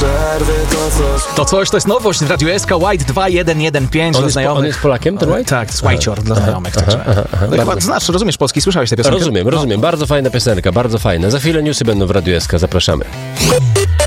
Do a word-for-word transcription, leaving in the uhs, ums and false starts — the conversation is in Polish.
przerwy to coś. To coś, to jest nowość w Radiu S K, White dwa jeden jeden pięć dla znajomych. On jest Polakiem, ten White? Tak, to jest Whitecior dla znajomych. Aha, aha, aha, no chyba znasz, rozumiesz polski, słyszałeś tę piosenkę? Rozumiem, rozumiem. No. Bardzo fajna piosenka, bardzo fajna. Za chwilę newsy będą w Radiu S K, zapraszamy.